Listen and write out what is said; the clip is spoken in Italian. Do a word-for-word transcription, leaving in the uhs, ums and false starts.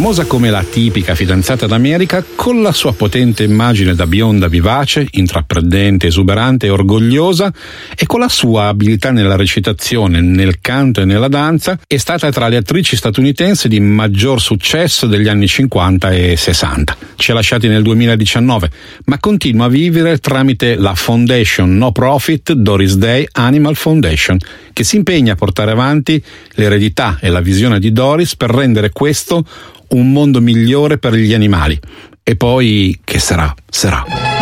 Famosa come la tipica fidanzata d'America, con la sua potente immagine da bionda vivace, intraprendente, esuberante e orgogliosa, e con la sua abilità nella recitazione, nel canto e nella danza, è stata tra le attrici statunitensi di maggior successo degli anni cinquanta e sessanta. Ci ha lasciati nel duemiladiciannove, ma continua a vivere tramite la Foundation No Profit Doris Day Animal Foundation, che si impegna a portare avanti l'eredità e la visione di Doris per rendere questo un mondo migliore per gli animali. E poi, che sarà? Sarà.